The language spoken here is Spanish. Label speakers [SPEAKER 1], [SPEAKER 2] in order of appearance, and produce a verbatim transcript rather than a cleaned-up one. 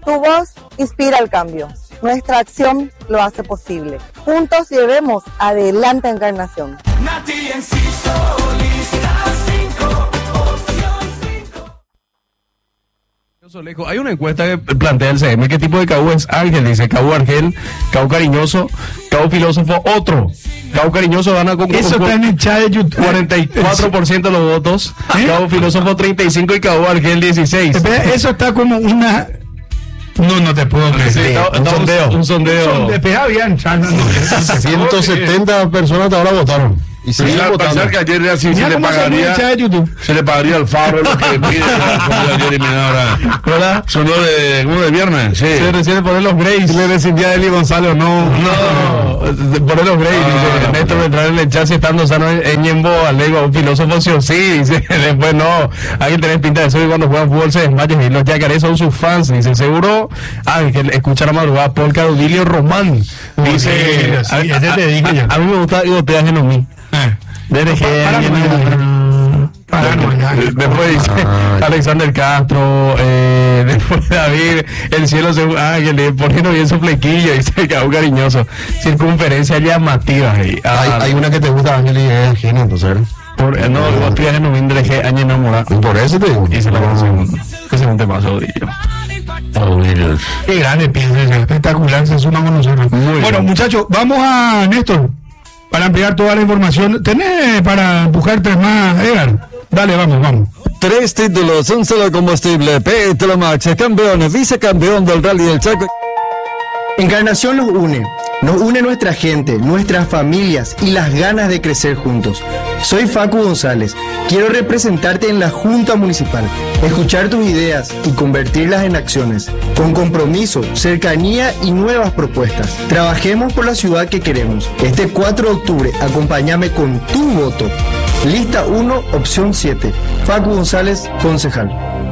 [SPEAKER 1] Tu voz inspira el cambio. Nuestra acción lo hace posible. Juntos llevemos adelante Encarnación.
[SPEAKER 2] Nati Enciso, lista cinco, opción cinco.
[SPEAKER 3] Hay una encuesta que plantea el C M. ¿Qué tipo de Cau es Ángel? Dice Cau Argel, Cau Cariñoso, Cau Filósofo, otro. Cau Cariñoso gana con,
[SPEAKER 4] Eso
[SPEAKER 3] con,
[SPEAKER 4] está en el chat de YouTube.
[SPEAKER 3] cuarenta y cuatro por ciento de los votos.
[SPEAKER 4] ¿Eh?
[SPEAKER 3] Cau Filósofo treinta y cinco y Cau Argel dieciséis.
[SPEAKER 4] Espera, eso está como una... No, no te puedo creer.
[SPEAKER 3] Sí, está-
[SPEAKER 5] un
[SPEAKER 3] está
[SPEAKER 5] sondeo.
[SPEAKER 3] Un sondeo.
[SPEAKER 4] Son de P A bien, ya, no, no.
[SPEAKER 5] ciento setenta personas hasta ahora votaron. Y siguen
[SPEAKER 6] Pensar,
[SPEAKER 5] votando.
[SPEAKER 6] pensar que ayer era así, se
[SPEAKER 4] Mira
[SPEAKER 6] le
[SPEAKER 4] cómo se mira el
[SPEAKER 6] pagaría,
[SPEAKER 4] chat de YouTube.
[SPEAKER 6] se le pagaría al Faro lo que pide la ayer y media hora.
[SPEAKER 3] ¿Verdad?
[SPEAKER 6] Sonó de, ¿cómo de viernes? Sí.
[SPEAKER 3] Se recién poner los Grace.
[SPEAKER 5] Le rescindía a Eli González, no.
[SPEAKER 3] No, poner los Grace.
[SPEAKER 6] Ah.
[SPEAKER 3] Dice Néstor entrar en el chat si estando sano en, en Ñembo, Alegua, un filósofo sí o sí. Dice, después no. Alguien tiene pinta de eso y cuando juegan fútbol se desmayan y los yacarés son sus fans. Dice, seguro, Ángel, escucha la madrugada, Polka de Udilio Román. Dice,
[SPEAKER 4] Sí, sí, ese te dije yo.
[SPEAKER 3] a, a mí me gusta Ivo Teas Genomí.
[SPEAKER 4] Eh.
[SPEAKER 3] Desde que
[SPEAKER 4] Para,
[SPEAKER 3] alguien-
[SPEAKER 4] para, para, para.
[SPEAKER 3] Después dice Alexander Castro, eh, después David, el cielo se Ángel, poniendo bien su flequillo, dice Cau Cariñoso, circunferencia llamativa. ahí. Ah,
[SPEAKER 5] Hay, hay una que te gusta, Ángel, y es Gina, entonces.
[SPEAKER 3] por, eh, no, vos estudias no me dejé año enamorado.
[SPEAKER 5] Por eso te digo.
[SPEAKER 3] Dice la canción. Ese es un temazo, Odilio.
[SPEAKER 4] Qué grande piensa, espectacular, se suma con nosotros.
[SPEAKER 3] Muy
[SPEAKER 4] Bueno,
[SPEAKER 3] bien.
[SPEAKER 4] muchachos, vamos a Néstor para ampliar toda la información. ¿Tenés para empujar tres más, Edgar? Dale, vamos, vamos.
[SPEAKER 7] Tres títulos, un solo combustible, Petromax, campeón, vicecampeón del Rally del Chaco.
[SPEAKER 8] Encarnación nos une, nos une nuestra gente, nuestras familias y las ganas de crecer juntos. Soy Facu González, quiero representarte en la Junta Municipal, escuchar tus ideas y convertirlas en acciones, con compromiso, cercanía y nuevas propuestas. Trabajemos por la ciudad que queremos. Este cuatro de octubre, acompáñame con tu voto. Lista uno, opción siete. Facu González, concejal.